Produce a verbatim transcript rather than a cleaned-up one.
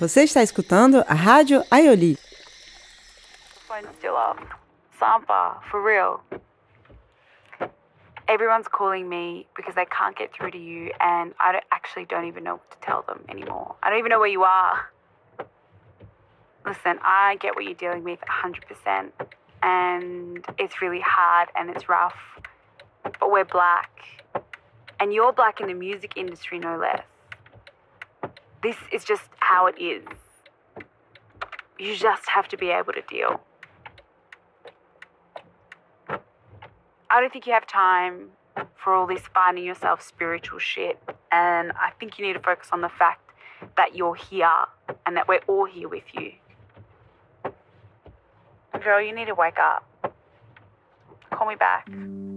Você está escutando a Rádio Aioli. Phone's still up. Sampa, for real. Everyone's calling me because they can't get through to you, and I don't, actually don't even know what to tell them anymore. I don't even know where you are. Listen, I get what you're dealing with one hundred percent, and it's really hard and it's rough, but we're black, and you're black in the music industry, no less. This is just how it is. You just have to be able to deal. I don't think you have time for all this finding yourself spiritual shit, and I think you need to focus on the fact that you're here and that we're all here with you. Girl, you need to wake up. Call me back.